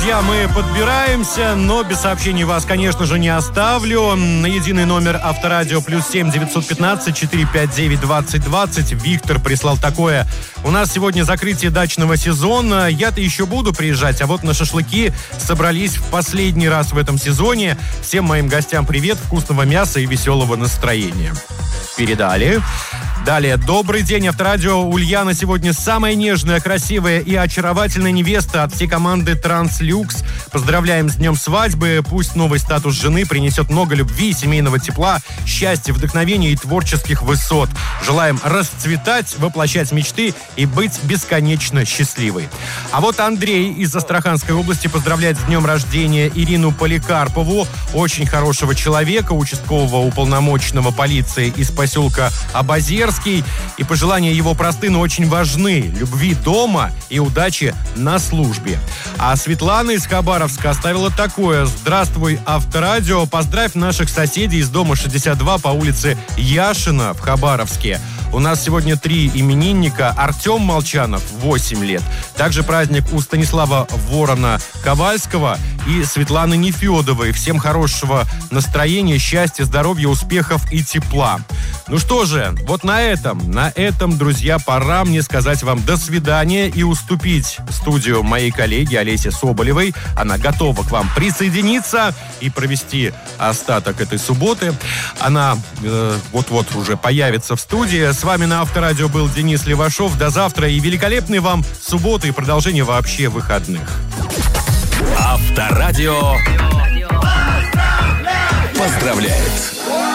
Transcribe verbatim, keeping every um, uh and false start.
друзья, мы подбираемся, но без сообщений вас, конечно же, не оставлю. На единый номер Авторадио плюс семь девятьсот пятнадцать четыреста пятьдесят девять двадцать двадцать. Виктор прислал такое. У нас сегодня закрытие дачного сезона. Я-то еще буду приезжать, а вот на шашлыки собрались в последний раз в этом сезоне. Всем моим гостям привет, вкусного мяса и веселого настроения. Передали. Далее. Добрый день, Авторадио. Ульяна сегодня самая нежная, красивая и очаровательная невеста от всей команды Транслюкс. Поздравляем с днем свадьбы. Пусть новый статус жены принесет много любви, семейного тепла, счастья, вдохновения и творческих высот. Желаем расцветать, воплощать мечты и быть бесконечно счастливой. А вот Андрей из Астраханской области поздравляет с днем рождения Ирину Поликарпову, очень хорошего человека, участкового уполномоченного полиции из поселка Абазерский. И пожелания его просты, но очень важны. Любви дома и удачи на службе. А Светлана из Хабаровска оставила такое. Здравствуй, Авторадио. Поздравь наших соседей из дома шестьдесят два по улице Яшина в Хабаровске. У нас сегодня три именинника. Артем Молчанов, восемь лет. Также праздник у Станислава Ворона-Ковальского и Светланы Нефедовой. Всем хорошего настроения, счастья, здоровья, успехов и тепла. Ну что же, вот на этом, на этом, друзья, пора мне сказать вам до свидания и уступить студию моей коллеги Олесе Соболевой. Она готова к вам присоединиться и провести остаток этой субботы. Она э, вот-вот уже появится в студии. С вами на Авторадио был Денис Левашов. До завтра и великолепной вам субботы и продолжения вообще выходных. Авторадио поздравляет!